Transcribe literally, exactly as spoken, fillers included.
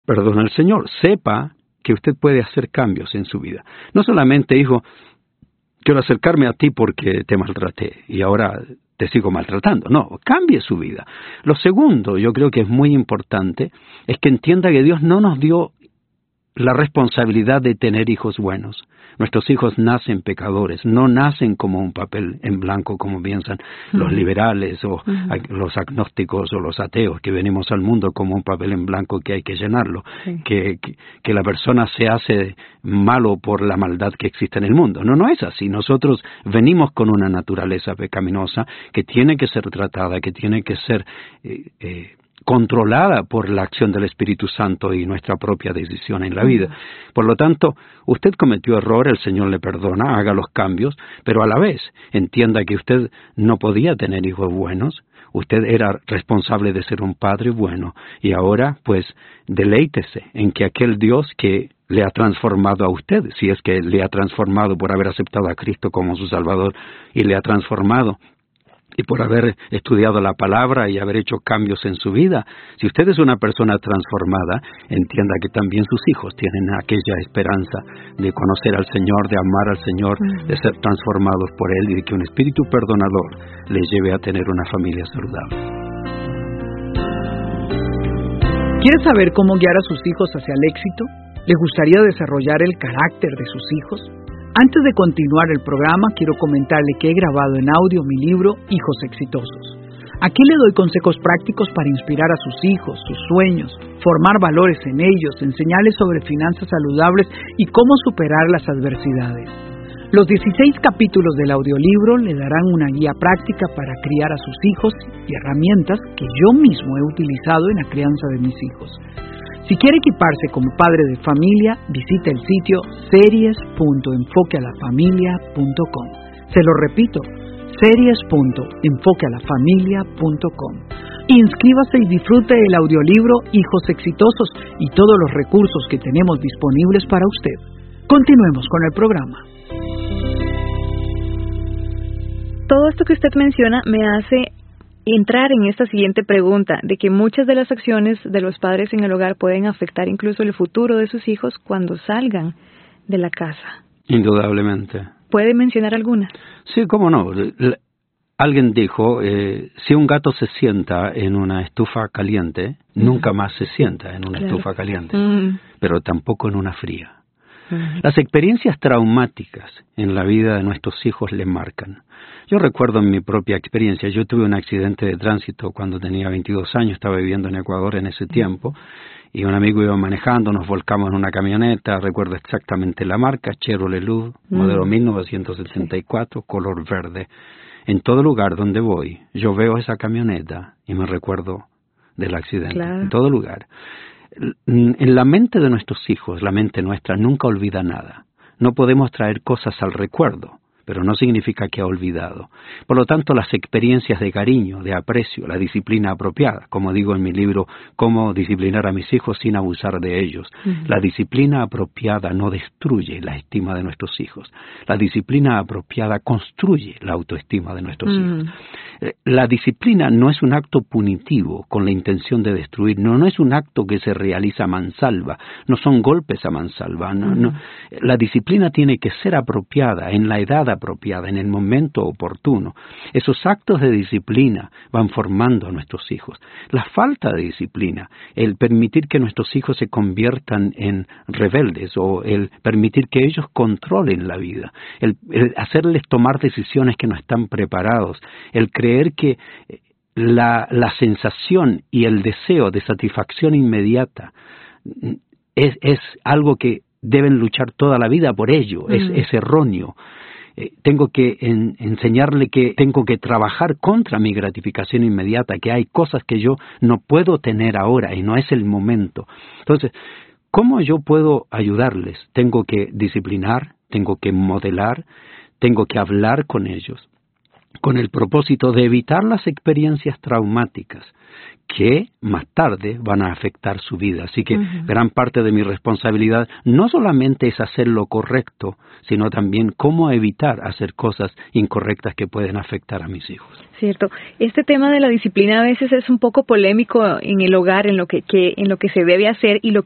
perdona al Señor. Sepa que usted puede hacer cambios en su vida. No solamente, hijo, quiero acercarme a ti porque te maltraté y ahora te sigo maltratando. No, cambie su vida. Lo segundo, yo creo que es muy importante, es que entienda que Dios no nos dio la responsabilidad de tener hijos buenos. Nuestros hijos nacen pecadores, no nacen como un papel en blanco como piensan uh-huh. los liberales o uh-huh. los agnósticos o los ateos, que venimos al mundo como un papel en blanco que hay que llenarlo, sí. que, que, que la persona se hace malo por la maldad que existe en el mundo. No, no es así. Nosotros venimos con una naturaleza pecaminosa que tiene que ser tratada, que tiene que ser eh, eh, controlada por la acción del Espíritu Santo y nuestra propia decisión en la vida. Por lo tanto, usted cometió error, el Señor le perdona, haga los cambios, pero a la vez entienda que usted no podía tener hijos buenos, usted era responsable de ser un padre bueno, y ahora, pues, deleítese en que aquel Dios que le ha transformado a usted, si es que le ha transformado por haber aceptado a Cristo como su Salvador, y le ha transformado y por haber estudiado la palabra y haber hecho cambios en su vida. Si usted es una persona transformada, entienda que también sus hijos tienen aquella esperanza de conocer al Señor, de amar al Señor, uh-huh. de ser transformados por Él y de que un espíritu perdonador les lleve a tener una familia saludable. ¿Quiere saber cómo guiar a sus hijos hacia el éxito? ¿Le gustaría desarrollar el carácter de sus hijos? Antes de continuar el programa, quiero comentarle que he grabado en audio mi libro Hijos Exitosos. Aquí le doy consejos prácticos para inspirar a sus hijos, sus sueños, formar valores en ellos, enseñarles sobre finanzas saludables y cómo superar las adversidades. Los dieciséis capítulos del audiolibro le darán una guía práctica para criar a sus hijos y herramientas que yo mismo he utilizado en la crianza de mis hijos. Si quiere equiparse como padre de familia, visite el sitio series punto enfoque a la familia punto com. Se lo repito, series punto enfoque a la familia punto com. Inscríbase y disfrute el audiolibro Hijos Exitosos y todos los recursos que tenemos disponibles para usted. Continuemos con el programa. Todo esto que usted menciona me hace entrar en esta siguiente pregunta, de que muchas de las acciones de los padres en el hogar pueden afectar incluso el futuro de sus hijos cuando salgan de la casa. Indudablemente. ¿Puede mencionar alguna? Sí, cómo no. Alguien dijo, eh, si un gato se sienta en una estufa caliente, uh-huh. nunca más se sienta en una claro. estufa caliente, uh-huh. pero tampoco en una fría. Uh-huh. Las experiencias traumáticas en la vida de nuestros hijos le marcan. Yo recuerdo en mi propia experiencia, yo tuve un accidente de tránsito cuando tenía veintidós años, estaba viviendo en Ecuador en ese tiempo, y un amigo iba manejando, nos volcamos en una camioneta, recuerdo exactamente la marca, Chevrolet Luz, uh-huh. modelo mil novecientos sesenta y cuatro, sí. color verde. En todo lugar donde voy, yo veo esa camioneta y me recuerdo del accidente, claro. en todo lugar. En la mente de nuestros hijos, la mente nuestra nunca olvida nada. No podemos traer cosas al recuerdo, pero no significa que ha olvidado. Por lo tanto, las experiencias de cariño, de aprecio, la disciplina apropiada, como digo en mi libro, Cómo disciplinar a mis hijos sin abusar de ellos. Uh-huh. La disciplina apropiada no destruye la estima de nuestros hijos. La disciplina apropiada construye la autoestima de nuestros uh-huh. hijos. La disciplina no es un acto punitivo con la intención de destruir, no, no es un acto que se realiza a mansalva, no son golpes a mansalva. No, uh-huh. no. La disciplina tiene que ser apropiada en la edad apropiada, en el momento oportuno. Esos actos de disciplina van formando a nuestros hijos. La falta de disciplina, el permitir que nuestros hijos se conviertan en rebeldes o el permitir que ellos controlen la vida, el, el hacerles tomar decisiones que no están preparados, el creer que la, la sensación y el deseo de satisfacción inmediata es, es algo que deben luchar toda la vida por ello, mm. es, es erróneo. Eh, tengo que en, enseñarle que tengo que trabajar contra mi gratificación inmediata, que hay cosas que yo no puedo tener ahora y no es el momento. Entonces, ¿cómo yo puedo ayudarles? Tengo que disciplinar, tengo que modelar, tengo que hablar con ellos, con el propósito de evitar las experiencias traumáticas que más tarde van a afectar su vida. Así que uh-huh. gran parte de mi responsabilidad no solamente es hacer lo correcto, sino también cómo evitar hacer cosas incorrectas que pueden afectar a mis hijos. Cierto. Este tema de la disciplina a veces es un poco polémico en el hogar, en lo que, que en lo que se debe hacer y lo